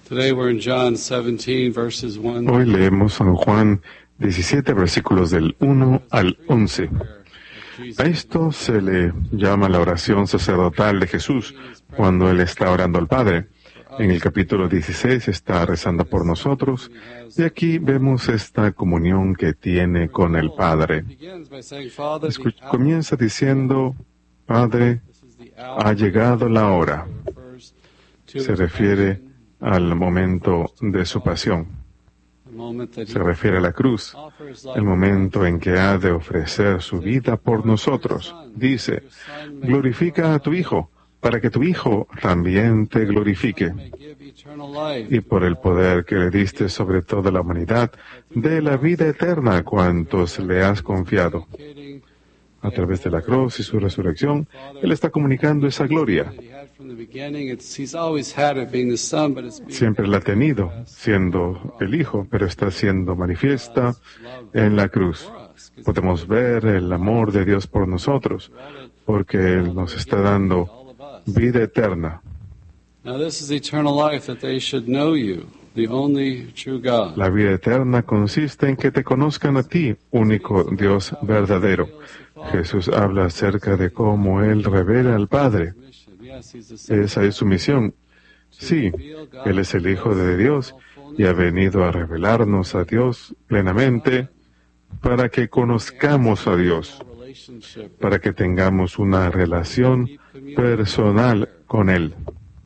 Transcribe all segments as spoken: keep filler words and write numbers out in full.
Hoy leemos San Juan diecisiete, versículos del uno al once. A esto se le llama la oración sacerdotal de Jesús cuando Él está orando al Padre. En el capítulo dieciséis está rezando por nosotros y aquí vemos esta comunión que tiene con el Padre. Escu- comienza diciendo, Padre, ha llegado la hora. Se refiere al momento de su pasión. Se refiere a la cruz, el momento en que ha de ofrecer su vida por nosotros. Dice, glorifica a tu Hijo, para que tu Hijo también te glorifique. Y por el poder que le diste sobre toda la humanidad, dé la vida eterna a cuantos le has confiado. A través de la cruz y su resurrección, Él está comunicando esa gloria. Siempre la ha tenido, siendo el Hijo, pero está siendo manifiesta en la cruz. Podemos ver el amor de Dios por nosotros, porque Él nos está dando vida eterna. La vida eterna consiste en que te conozcan a ti, único Dios verdadero. Jesús habla acerca de cómo Él revela al Padre. Esa es su misión. Sí, Él es el Hijo de Dios y ha venido a revelarnos a Dios plenamente para que conozcamos a Dios, para que tengamos una relación personal con Él.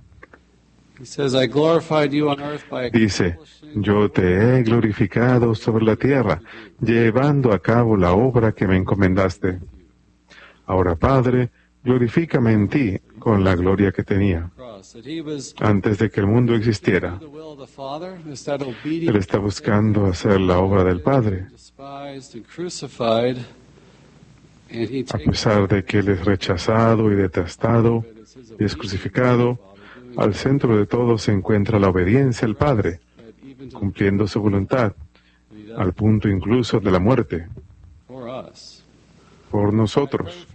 Dice, yo te he glorificado sobre la tierra, llevando a cabo la obra que me encomendaste. Ahora, Padre, glorifícame en ti con la gloria que tenía antes de que el mundo existiera. Él está buscando hacer la obra del Padre. A pesar de que Él es rechazado y detestado y es crucificado, al centro de todo se encuentra la obediencia al Padre, cumpliendo su voluntad, al punto incluso de la muerte, por nosotros.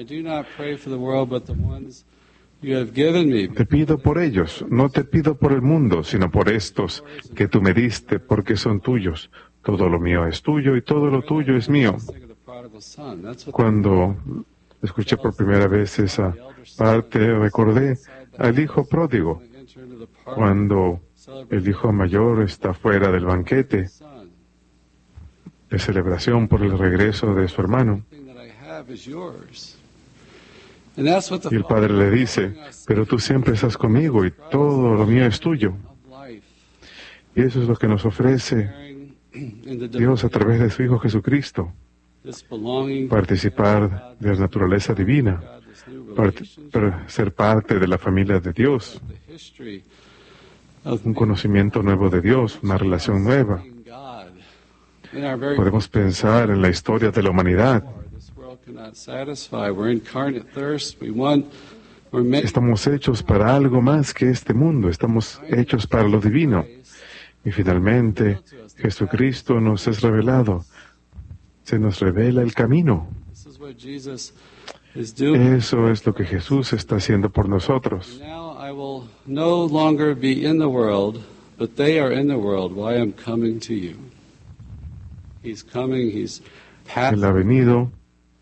Te pido por ellos, no te pido por el mundo, sino por estos que tú me diste, porque son tuyos. Todo lo mío es tuyo y todo lo tuyo es mío. Cuando escuché por primera vez esa parte, recordé al hijo pródigo, cuando el hijo mayor está fuera del banquete de celebración por el regreso de su hermano. Y el padre le dice, pero tú siempre estás conmigo y todo lo mío es tuyo. Y eso es lo que nos ofrece Dios a través de su Hijo Jesucristo. Participar de la naturaleza divina, part- ser parte de la familia de Dios, un conocimiento nuevo de Dios, una relación nueva. Podemos pensar en la historia de la humanidad. Estamos hechos para algo más que este mundo, estamos hechos para lo divino. Y finalmente, Jesucristo nos es revelado. Se nos revela el camino. Eso es lo que Jesús está haciendo por nosotros. Él ha venido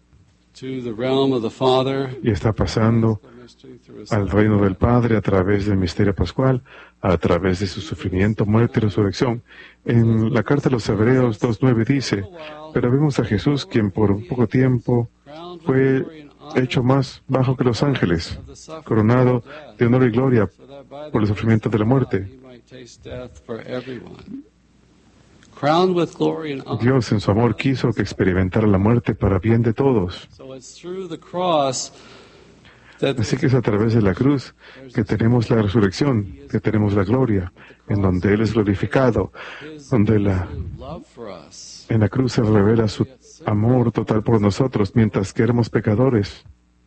y está pasando al reino del Padre a través del misterio pascual, a través de su sufrimiento, muerte y resurrección. En la carta a los Hebreos dos nueve dice, pero vemos a Jesús, quien por poco tiempo fue hecho más bajo que los ángeles, coronado de honor y gloria por el sufrimiento de la muerte. Dios en su amor quiso que experimentara la muerte para bien de todos. Así que es a través de la cruz que tenemos la resurrección, que tenemos la gloria, en donde Él es glorificado, donde la, en la cruz se revela su amor total por nosotros, mientras que éramos pecadores.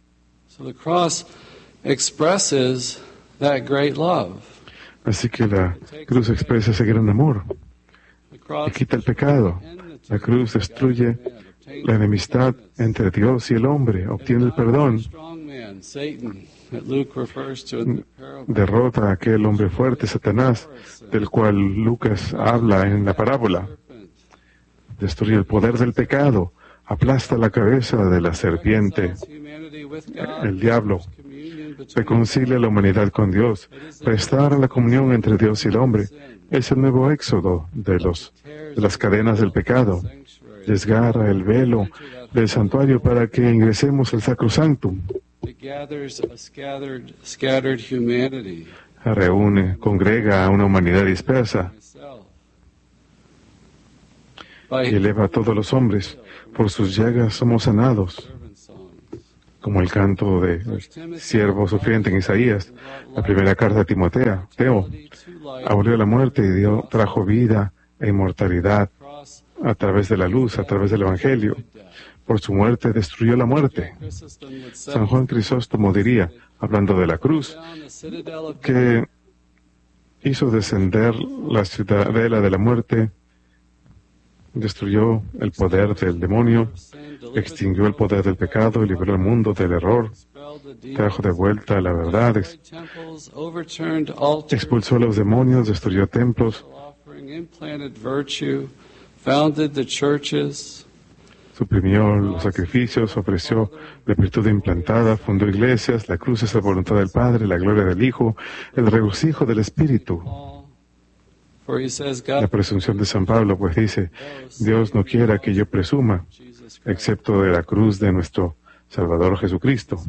Así que la cruz expresa ese gran amor y quita el pecado. La cruz destruye la enemistad entre Dios y el hombre, obtiene el perdón. derrota a aquel hombre fuerte, Satanás, del cual Lucas habla en la parábola. Destruye el poder del pecado, aplasta la cabeza de la serpiente, el diablo, reconcilia a la humanidad con Dios, restaura la comunión entre Dios y el hombre. Es el nuevo éxodo de, los, de las cadenas del pecado. Desgarra el velo del santuario para que ingresemos al sacrosanctum. Reúne, congrega a una humanidad dispersa y eleva a todos los hombres. Por sus llagas somos sanados. Como el canto de siervo sufriente en Isaías, la primera carta a Timoteo, Teo, abolió la muerte y dio, trajo vida e inmortalidad a través de la luz, a través del Evangelio. Por su muerte destruyó la muerte. San Juan Crisóstomo diría, hablando de la cruz, que hizo descender la ciudadela de la muerte, destruyó el poder del demonio, extinguió el poder del pecado, liberó el mundo del error, trajo de vuelta la verdad, ex expulsó a los demonios, destruyó templos, suprimió los sacrificios, ofreció la virtud implantada, fundó iglesias. La cruz es la voluntad del Padre, la gloria del Hijo, el regocijo del Espíritu. La presunción de San Pablo, pues dice, Dios no quiera que yo presuma, excepto de la cruz de nuestro Salvador Jesucristo.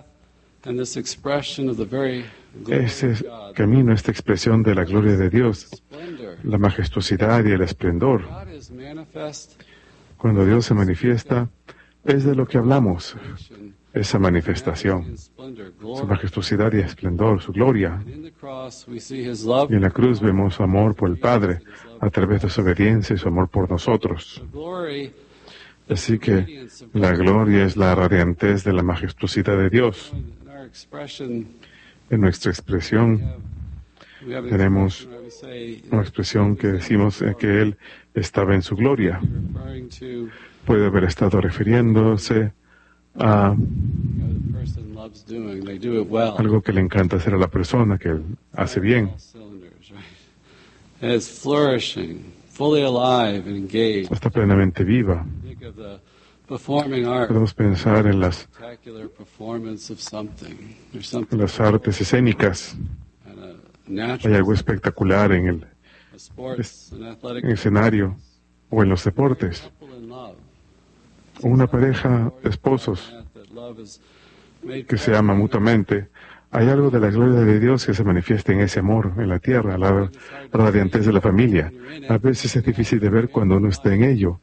Ese camino, esta expresión de la gloria de Dios, la majestuosidad y el esplendor. Cuando Dios se manifiesta, es de lo que hablamos, esa manifestación, su majestuosidad y esplendor, su gloria. Y en la cruz vemos su amor por el Padre a través de su obediencia y su amor por nosotros. Así que la gloria es la radiantez de la majestuosidad de Dios. En nuestra expresión tenemos una expresión que decimos que Él estaba en su gloria. Puede haber estado refiriéndose a algo que le encanta hacer a la persona, que Él hace bien. Está plenamente viva. Podemos pensar en las, en las artes escénicas. Hay algo espectacular en el, en el escenario o en los deportes. Una pareja de esposos que se ama mutuamente. Hay algo de la gloria de Dios que se manifiesta en ese amor en la tierra, la radiantez de la familia. A veces es difícil de ver cuando uno está en ello,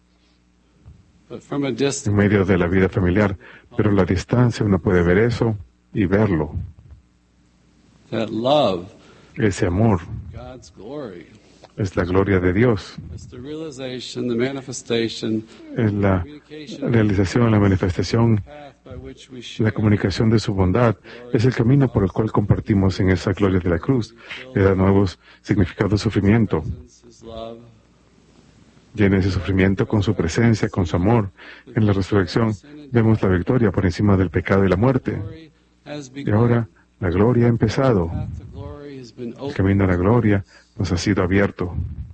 en medio de la vida familiar, pero a la distancia uno puede ver eso y verlo. Ese amor es la gloria de Dios. Es la realización, la manifestación, la comunicación de su bondad. Es el camino por el cual compartimos en esa gloria de la cruz. Le da nuevos significados de sufrimiento. Llena ese sufrimiento con su presencia, con su amor. En la resurrección vemos la victoria por encima del pecado y la muerte. Y ahora la gloria ha empezado. El camino a la gloria nos ha sido abierto.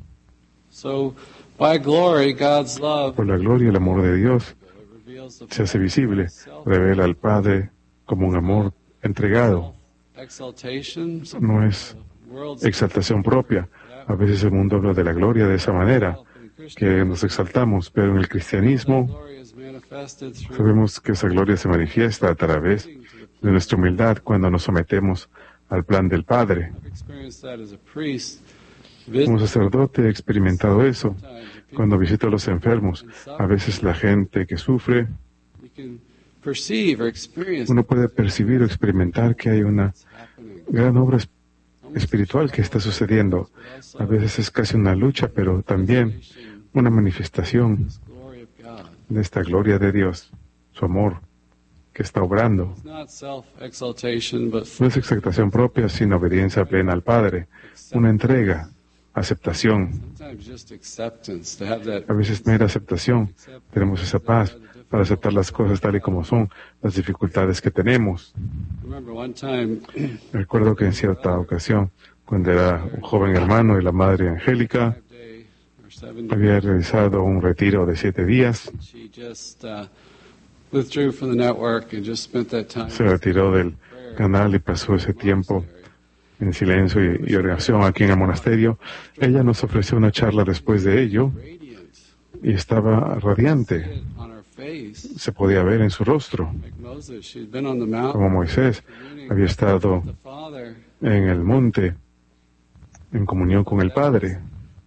Por la gloria, el amor de Dios se hace visible, revela al Padre como un amor entregado. No es exaltación propia. A veces el mundo habla de la gloria de esa manera, que nos exaltamos, pero en el cristianismo sabemos que esa gloria se manifiesta a través de nuestra humildad cuando nos sometemos al plan del Padre. Como sacerdote he experimentado eso. Cuando visito a los enfermos, a veces la gente que sufre, uno puede percibir o experimentar que hay una gran obra espiritual que está sucediendo. A veces es casi una lucha, pero también una manifestación de esta gloria de Dios, su amor que está obrando. No es exaltación propia, sino obediencia plena al Padre, una entrega, aceptación. A veces mera aceptación, tenemos esa paz. para aceptar las cosas tal y como son, las dificultades que tenemos. Recuerdo que en cierta ocasión, cuando era un joven hermano y la madre Angélica había realizado un retiro de siete días, se retiró del canal y pasó ese tiempo en silencio y, y oración aquí en el monasterio. Ella nos ofreció una charla después de ello y estaba radiante. Se podía ver en su rostro. Como Moisés había estado en el monte en comunión con el Padre.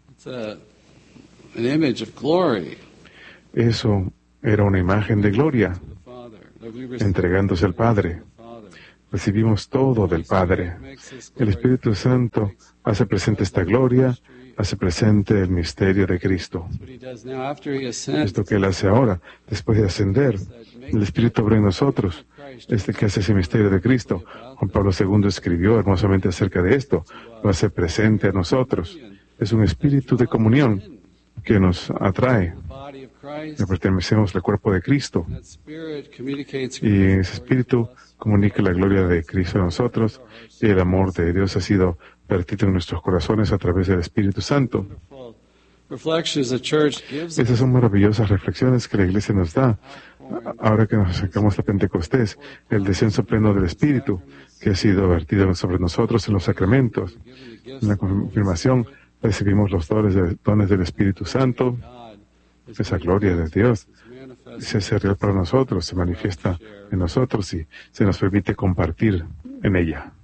Eso era una imagen de gloria, entregándose al Padre. Recibimos todo del Padre. El Espíritu Santo hace presente esta gloria, hace presente el misterio de Cristo. Esto que Él hace ahora, después de ascender, el Espíritu obra en nosotros. Este que hace ese misterio de Cristo. Juan Pablo segundo escribió hermosamente acerca de esto. Lo hace presente a nosotros. Es un espíritu de comunión que nos atrae. Le pertenecemos al cuerpo de Cristo. Y ese espíritu comunica la gloria de Cristo a nosotros, y el amor de Dios ha sido vertido en nuestros corazones a través del Espíritu Santo. Esas son maravillosas reflexiones que la Iglesia nos da ahora que nos acercamos a Pentecostés, el descenso pleno del Espíritu que ha sido vertido sobre nosotros en los sacramentos. En la confirmación recibimos los dones, de, dones del Espíritu Santo, esa gloria de Dios se hace real para nosotros, se manifiesta en nosotros y se nos permite compartir en ella.